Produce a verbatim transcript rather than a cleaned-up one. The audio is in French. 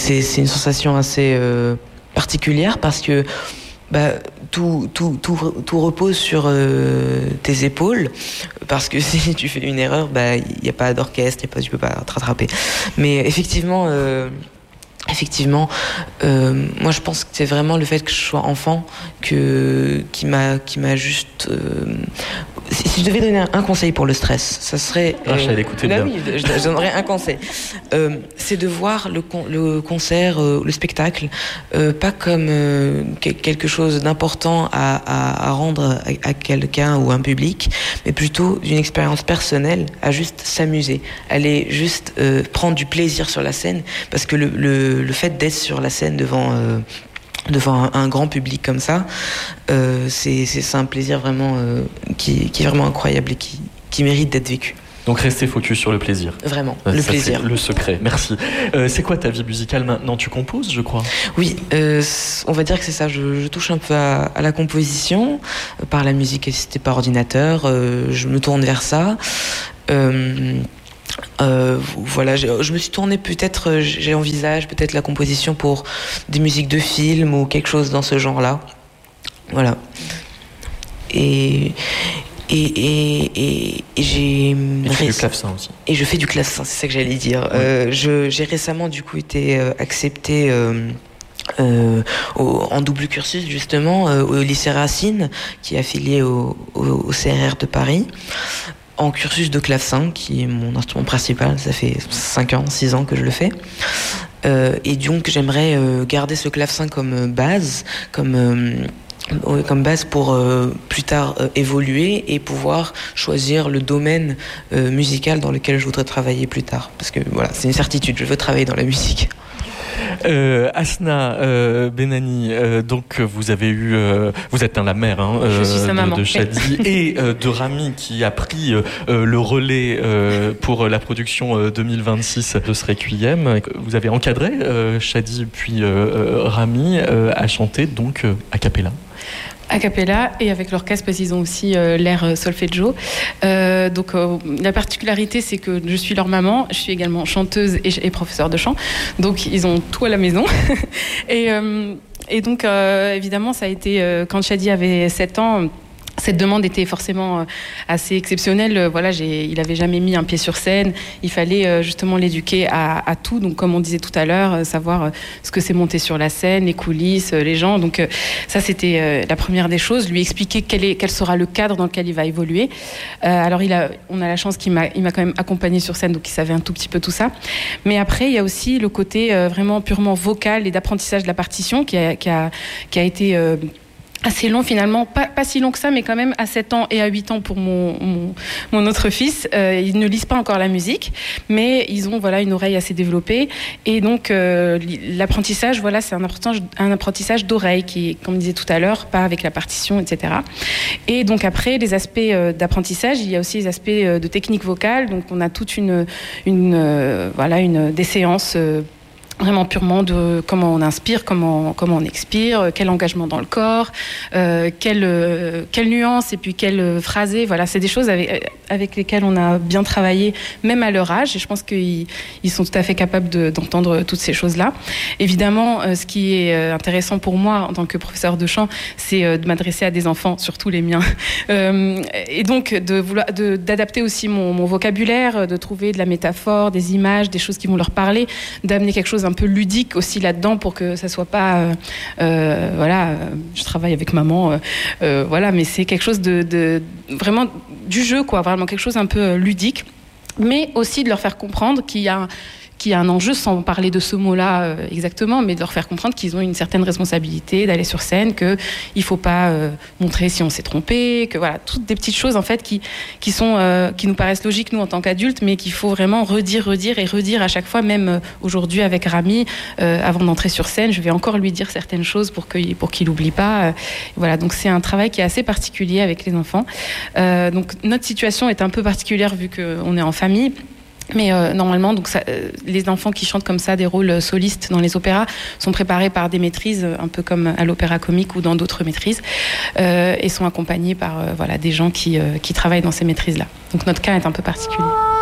c'est, c'est une sensation assez euh, particulière parce que bah, tout, tout, tout, tout repose sur euh, tes épaules, parce que si tu fais une erreur, bah, il n'y a pas d'orchestre, y a pas, tu peux pas te rattraper. Mais effectivement, euh, effectivement euh, moi je pense que c'est vraiment le fait que je sois enfant que, qui, m'a, qui m'a juste... Euh, si, si je devais donner un, un conseil pour le stress, ça serait... Euh, ah, je t'avais écouté là, bien. oui, je, je donnerais un conseil. Euh, c'est de voir le, con, le concert, euh, le spectacle, euh, pas comme euh, quelque chose d'important à, à, à rendre à, à quelqu'un ou à un public, mais plutôt d'une expérience personnelle, à juste s'amuser, aller juste euh, prendre du plaisir sur la scène, parce que le, le, le fait d'être sur la scène devant... Euh, devant un, un grand public comme ça, euh, c'est, c'est, c'est un plaisir vraiment euh, qui, qui est vraiment incroyable et qui, qui mérite d'être vécu. Donc rester focus sur le plaisir. Vraiment, euh, le ça, plaisir. C'est le secret, merci. Euh, c'est quoi ta vie musicale maintenant ? Tu composes, je crois ? Oui, euh, on va dire que c'est ça. Je, je touche un peu à, à la composition, euh, par la musique assistée par ordinateur. Euh, je me tourne vers ça. Euh, Euh, voilà, je, je me suis tournée peut-être, j'ai envisage peut-être la composition pour des musiques de films ou quelque chose dans ce genre-là. Voilà. Et et et et, et j'ai. Et tu fais du clavecin aussi. Et je fais du clavecin, c'est ça que j'allais dire. Oui. Euh, je, j'ai récemment du coup été euh, acceptée. Euh, Euh, au, en double cursus justement euh, au lycée Racine, qui est affilié au, au, au C R R de Paris, en cursus de clavecin, qui est mon instrument principal. Ça fait cinq ans, six ans que je le fais. Euh, et donc j'aimerais euh, garder ce clavecin comme base, comme euh, comme base pour euh, plus tard euh, évoluer et pouvoir choisir le domaine euh, musical dans lequel je voudrais travailler plus tard. Parce que voilà, c'est une certitude, je veux travailler dans la musique. Euh, Asna euh, Benani, euh, donc vous avez eu, euh, vous êtes hein, la mère hein, euh, Je suis sa de, maman. de Shadi et euh, de Rami qui a pris euh, le relais euh, pour la production euh, deux mille vingt-six de ce Requiem. Vous avez encadré euh, Shadi puis euh, Rami euh, à chanter donc euh, a cappella. A cappella et avec l'orchestre parce qu'ils ont aussi euh, l'air solfeggio. Euh, donc euh, la particularité c'est que je suis leur maman, je suis également chanteuse et, et professeure de chant, donc ils ont tout à la maison. et, euh, et donc euh, évidemment ça a été euh, quand Shadi avait sept ans. Cette demande était forcément assez exceptionnelle. Voilà, j'ai, il n'avait jamais mis un pied sur scène. Il fallait justement l'éduquer à, à tout. Donc, comme on disait tout à l'heure, savoir ce que c'est monter sur la scène, les coulisses, les gens. Donc, ça, c'était la première des choses. Lui expliquer quel, est, quel sera le cadre dans lequel il va évoluer. Euh, alors, il a, on a la chance qu'il m'a, il m'a quand même accompagné sur scène, donc il savait un tout petit peu tout ça. Mais après, il y a aussi le côté vraiment purement vocal et d'apprentissage de la partition qui a, qui a, qui a été... Euh, assez long finalement, pas, pas si long que ça, mais quand même à sept ans et à huit ans pour mon, mon, mon autre fils. Euh, ils ne lisent pas encore la musique, mais ils ont voilà, une oreille assez développée. Et donc, euh, l'apprentissage, voilà, c'est un apprentissage, un apprentissage d'oreille qui, comme on disait tout à l'heure, pas avec la partition, et cetera. Et donc après, les aspects euh, d'apprentissage, il y a aussi les aspects euh, de technique vocale. Donc on a toute une, une, euh, voilà, une, des séances euh, vraiment purement de comment on inspire, comment, comment on expire, quel engagement dans le corps, euh, quelle, euh, quelle nuance et puis quelle phrasé. Voilà, c'est des choses avec, avec lesquelles on a bien travaillé, même à leur âge. Et je pense qu'ils ils sont tout à fait capables de, d'entendre toutes ces choses-là. Évidemment, euh, ce qui est intéressant pour moi en tant que professeur de chant, c'est euh, de m'adresser à des enfants, surtout les miens. Euh, et donc, de vouloir, de, d'adapter aussi mon, mon vocabulaire, de trouver de la métaphore, des images, des choses qui vont leur parler, d'amener quelque chose un peu ludique aussi là-dedans pour que ça soit pas euh, euh, voilà, je travaille avec maman euh, euh, voilà, mais c'est quelque chose de, de vraiment du jeu quoi, vraiment quelque chose un peu ludique, mais aussi de leur faire comprendre qu'il y a qu'il y a un enjeu, sans parler de ce mot-là euh, exactement, mais de leur faire comprendre qu'ils ont une certaine responsabilité d'aller sur scène, qu'il ne faut pas euh, montrer si on s'est trompé, que voilà, toutes des petites choses en fait qui, qui, sont, euh, qui nous paraissent logiques nous en tant qu'adultes, mais qu'il faut vraiment redire, redire et redire à chaque fois, même euh, aujourd'hui avec Rami, euh, avant d'entrer sur scène, je vais encore lui dire certaines choses pour, que, pour qu'il n'oublie pas. Euh, voilà, donc c'est un travail qui est assez particulier avec les enfants. Euh, donc notre situation est un peu particulière vu qu'on est en famille. Mais euh, normalement, donc ça, euh, les enfants qui chantent comme ça des rôles solistes dans les opéras sont préparés par des maîtrises, un peu comme à l'opéra comique ou dans d'autres maîtrises, euh, et sont accompagnés par euh, voilà, des gens qui, euh, qui travaillent dans ces maîtrises-là. Donc notre cas est un peu particulier.